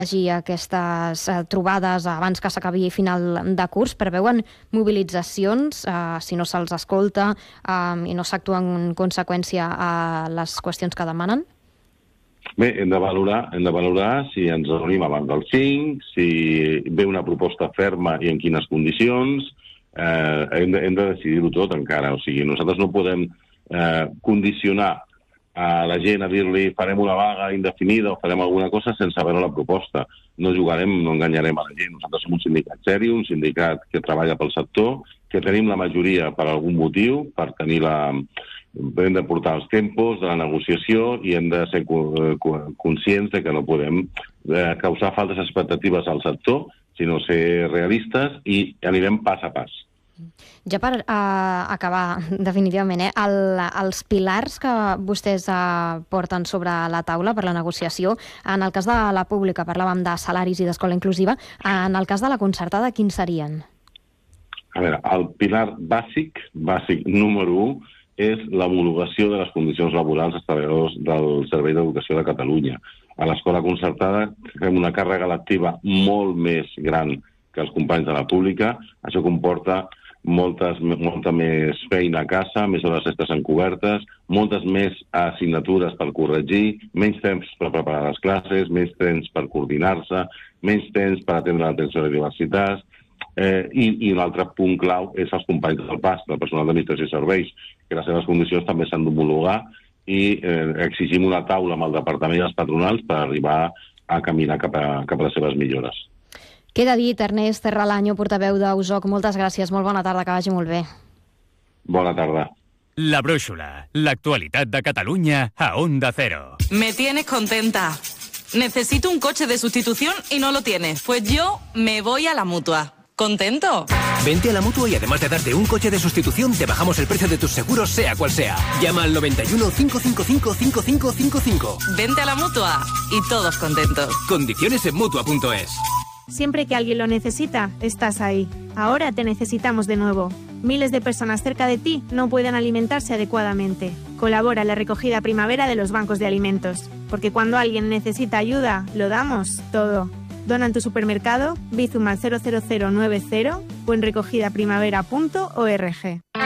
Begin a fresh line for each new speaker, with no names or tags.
hagi aquestes trobades abans que s'acabi final de curs, preveuen mobilitzacions si no se'ls escolta i no s'actua en conseqüència a les qüestions que demanen?
Bé, hem de valorar si ens reunim abans del 5, si ve una proposta ferma i en quines condicions. Hem de decidir-ho tot encara. O sigui, nosaltres no podem condicionar a la gent a dir-li farem una vaga indefinida o farem alguna cosa sense veure la proposta. No jugarem, no enganyarem a la gent. Nosaltres som un sindicat seri, un sindicat que treballa pel sector, que tenim la majoria per algun motiu, per tenir hem de portar els tempos de la negociació i hem de ser conscients de que no podem causar faltes expectatives al sector, sinó ser realistes i anirem pas a pas.
Ja per acabar, definitivament, els pilars que vostès porten sobre la taula per la negociació, en el cas de la pública parlàvem de salaris i d'escola inclusiva, en el cas de la concertada, quins serien?
A veure, el pilar bàsic número 1, és l'homologació de les condicions laborals dels treballadors del Servei d'Educació de Catalunya. A l'escola concertada fem una càrrega lectiva molt més gran que els companys de la pública. Això comporta molta més feina a casa, més hores extres encobertes, moltes més assignatures per corregir, menys temps per preparar les classes, menys temps per coordinar-se, menys temps per atendre l'atenció a les diversitats. I un altre punt clau és els companys del PAS, del personal d'administració i serveis, que les seves condicions també s'han d'homologar i exigim una taula amb el departament i els patronals per arribar a caminar cap a les seves millores.
Queda dit, Ernest Serralaño, portaveu d'USOC. Moltes gràcies, molt bona tarda, que vagi molt bé.
Bona tarda.
La Brúixola, l'actualitat de Catalunya a Onda Cero.
Me tienes contenta. Necesito un coche de sustitución y no lo tienes. Pues yo me voy a la Mutua. ¿Contento?
Vente a la Mutua y además de darte un coche de sustitución, te bajamos el precio de tus seguros, sea cual sea. Llama al 91 555 5555.
Vente a la Mutua y todos contentos.
Condiciones en Mutua.es.
Siempre que alguien lo necesita, estás ahí. Ahora te necesitamos de nuevo. Miles de personas cerca de ti no pueden alimentarse adecuadamente. Colabora en la recogida primavera de los bancos de alimentos. Porque cuando alguien necesita ayuda, lo damos todo. Dona en tu supermercado, Bizum al 00090 o en recogidaprimavera.org.